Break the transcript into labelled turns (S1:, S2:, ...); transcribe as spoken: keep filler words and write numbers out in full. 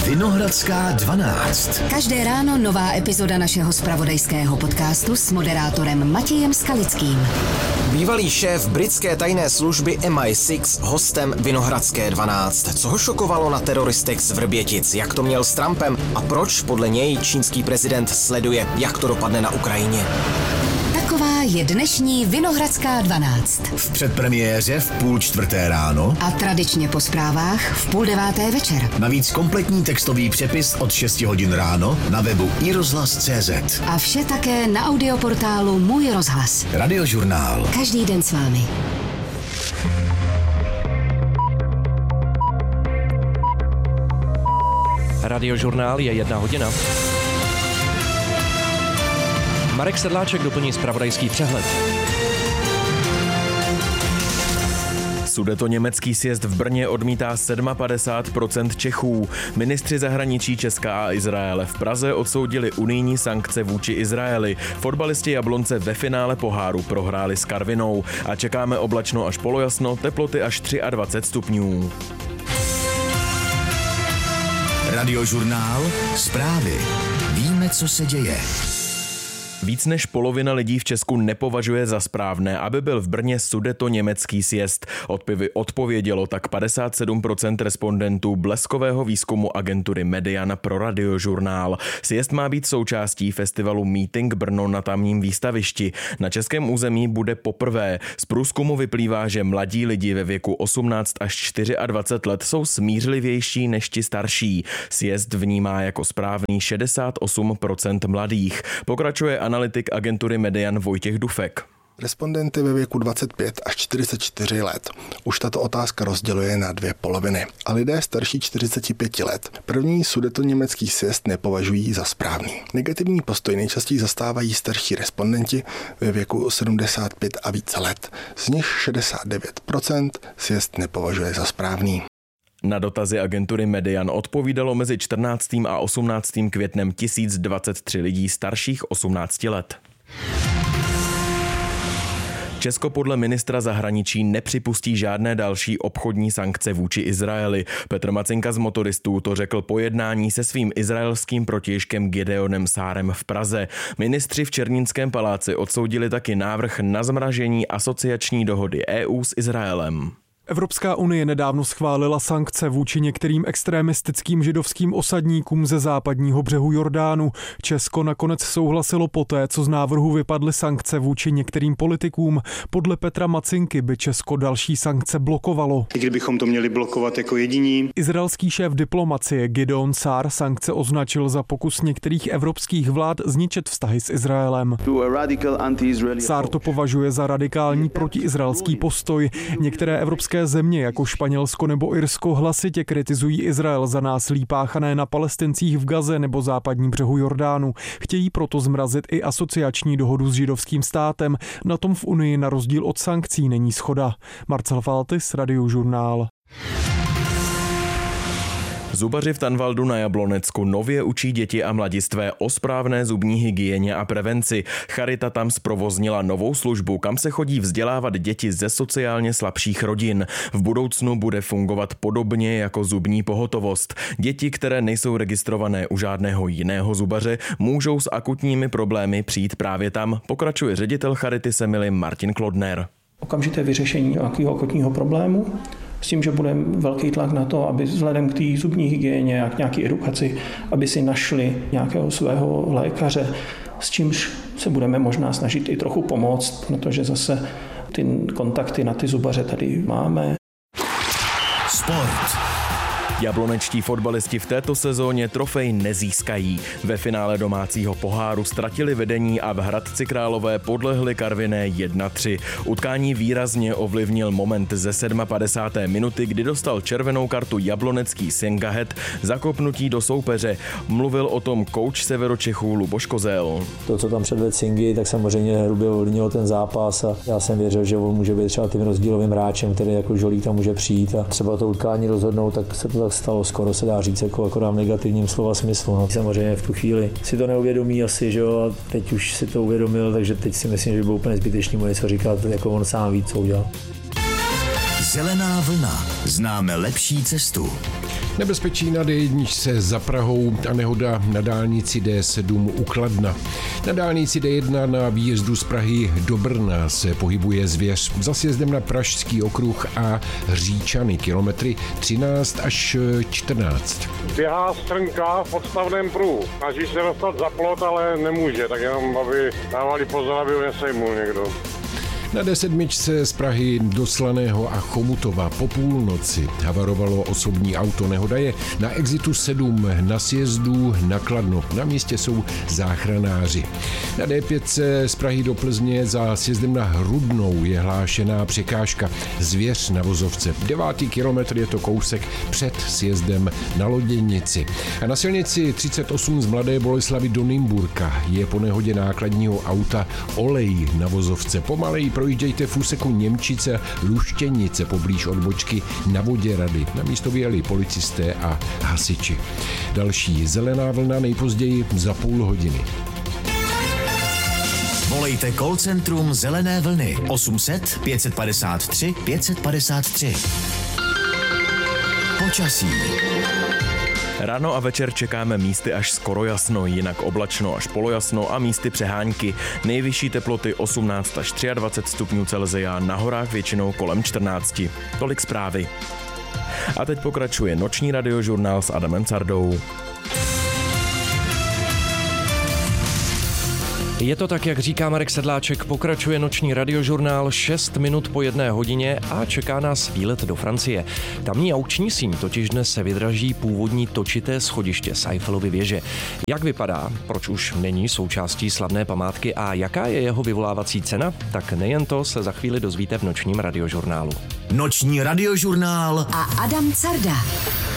S1: Vinohradská dvanáct.
S2: Každé ráno nová epizoda našeho zpravodajského podcastu s moderátorem Matějem Skalickým.
S3: Bývalý šéf britské tajné služby M I šest hostem Vinohradské dvanáct. Co ho šokovalo na teroristech z Vrbětic, jak to měl s Trumpem a proč podle něj čínský prezident sleduje, jak to dopadne na Ukrajině.
S2: Taková je dnešní Vinohradská dvanáct.
S1: V předpremiéře v půl čtvrté ráno
S2: A tradičně po zprávách v půl deváté večer.
S1: navíc kompletní textový přepis od šesti hodin ráno na webu i rozhlas tečka cé zet.
S2: A vše také na audioportálu Můj rozhlas.
S1: Radiožurnál.
S2: Každý den s vámi.
S4: Radiožurnál je jedna hodina. Marek Sedláček doplní zpravodajský přehled. Sudetoněmecký sjezd v Brně odmítá padesát sedm procent Čechů. Ministři zahraničí Česka a Izraele v Praze odsoudili unijní sankce vůči Izraeli. Fotbalisti Jablonce ve finále poháru prohráli s Karvinou a čekáme oblačno až polojasno, teploty až dvacet tři stupňů.
S1: Radiožurnál. Zprávy. Víme, co se děje.
S4: Víc než polovina lidí v Česku nepovažuje za správné, aby byl v Brně sudetoněmecký sjezd. Odpovědělo tak padesát sedm procent respondentů bleskového výzkumu agentury Median pro Radiožurnál. Sjezd má být součástí festivalu Meeting Brno na tamním výstavišti. Na českém území bude poprvé. Z průzkumu vyplývá, že mladí lidi ve věku osmnáct až dvacet čtyři let jsou smířlivější než ti starší. Sjezd vnímá jako správný šedesát osm procent mladých. Pokračuje analytik agentury Median Vojtěch Dufek.
S5: Respondenty ve věku dvacet pět až čtyřicet čtyři let už tato otázka rozděluje na dvě poloviny. A lidé starší čtyřicet pět let první sudetoněmecký sjezd nepovažují za správný. Negativní postoj nejčastěji zastávají starší respondenti ve věku sedmdesát pět a více let. Z nich šedesát devět procent sjezd nepovažuje za správný.
S4: Na dotazy agentury Median odpovídalo mezi čtrnáctým a osmnáctým květnem tisíc dvacet tři lidí starších osmnácti let. Česko podle ministra zahraničí nepřipustí žádné další obchodní sankce vůči Izraeli. Petr Macinka z Motoristů to řekl po jednání se svým izraelským protějškem Gideonem Sárem v Praze. Ministři v Černínském paláci odsoudili taky návrh na zmražení asociační dohody E U s Izraelem.
S6: Evropská unie nedávno schválila sankce vůči některým extremistickým židovským osadníkům ze západního břehu Jordánu. Česko nakonec souhlasilo poté, co z návrhu vypadly sankce vůči některým politikům. Podle Petra Macinky by Česko další sankce blokovalo.
S7: I kdybychom to měli blokovat jako jediní.
S6: Izraelský šéf diplomacie Gideon Sár sankce označil za pokus některých evropských vlád zničit vztahy s Izraelem. Sár to považuje za radikální protiizraelský postoj. Některé evropské země jako Španělsko nebo Irsko hlasitě kritizují Izrael za násilí páchané na Palestincích v Gaze nebo západním břehu Jordánu. Chtějí proto zmrazit i asociační dohodu s židovským státem. Na tom v Unii na rozdíl od sankcí není shoda. Marcel Faltis, Radiožurnál.
S4: Zubaři v Tanvaldu na Jablonecku nově učí děti a mladistvé o správné zubní hygieně a prevenci. Charita tam zprovoznila novou službu, kam se chodí vzdělávat děti ze sociálně slabších rodin. V budoucnu bude fungovat podobně jako zubní pohotovost. Děti, které nejsou registrované u žádného jiného zubaře, můžou s akutními problémy přijít právě tam, pokračuje ředitel Charity Semily Martin Klodner.
S8: Okamžité vyřešení nějakého akutního problému, s tím, že bude velký tlak na to, aby vzhledem k té zubní hygieně a k nějaké edukaci, aby si našli nějakého svého lékaře, s čímž se budeme možná snažit i trochu pomoct, protože zase ty kontakty na ty zubaře tady máme.
S1: Sport.
S4: Jablonečtí fotbalisti v této sezóně trofej nezískají. Ve finále domácího poháru ztratili vedení a v Hradci Králové podlehli Karviné jedna tři. Utkání výrazně ovlivnil moment ze padesáté sedmé minuty, kdy dostal červenou kartu jablonecký Sengahet za kopnutí do soupeře. Mluvil o tom kouč Severočechů Luboš Kozel.
S9: To, co tam předvedl Singy, tak samozřejmě hrubě ovlivnilo ten zápas a já jsem věřil, že on může být třeba tím rozdílovým hráčem, který jako žolík tam může přijít a třeba to utkání rozhodnout, tak se to tak stalo, skoro se dá říct jako akorát v negativním slova smyslu. No. Samozřejmě v tu chvíli si to neuvědomí asi, že jo, a teď už si to uvědomil, takže teď si myslím, že by bylo úplně zbytečný mu něco říkat, jako on sám ví, co udělal.
S1: Zelená vlna. Známe lepší cestu.
S10: Nebezpečí na D jedna se za Prahou a nehoda na dálnici D sedm u Kladna. Na dálnici D jedna na výjezdu z Prahy do Brna se pohybuje zvěř za sjezdem na Pražský okruh a Hříčany, kilometry třináct až čtrnáct.
S11: Běhá strnka v podstavném pruhu. Snaží se dostat za plot, ale nemůže, tak jenom aby dávali pozor, aby ho nesejmul někdo.
S10: Na D sedm z Prahy do Slaného a Chomutova po půlnoci havarovalo osobní auto. Nehoda je na exitu sedm na sjezdu na Kladno. Na místě jsou záchranáři. Na D pět z Prahy do Plzně za sjezdem na Hrudnou je hlášená překážka. Zvěř na vozovce. Devátý kilometr je to kousek před sjezdem na Loděnici. A na silnici třicet osm z Mladé Boleslavi do Nymburka je po nehodě nákladního auta olej na vozovce. Pomalej projíždějte v úseku Němčice Luštěnice poblíž odbočky na Voděrady. Na místo vyjeli policisté a hasiči. Další zelená vlna nejpozději za půl hodiny.
S1: Volejte call centrum Zelené vlny osm set pět padesát tři pět padesát tři. Počasí.
S4: Ráno a večer čekáme místy až skoro jasno, jinak oblačno až polojasno a místy přehánky. Nejvyšší teploty osmnáct až dvacet tři stupňů Celsia, na horách většinou kolem čtrnáct. Tolik zprávy. A teď pokračuje noční radiožurnál s Adamem Cardou.
S12: Je to tak, jak říká Marek Sedláček, pokračuje noční radiožurnál šest minut po jedné hodině a čeká nás výlet do Francie. Tamní aukční síň totiž dnes se vydraží původní točité schodiště z Eiffelovy věže. Jak vypadá, proč už není součástí slavné památky a jaká je jeho vyvolávací cena, tak nejen to se za chvíli dozvíte v nočním radiožurnálu.
S1: Noční radiožurnál
S2: a Adam Carda.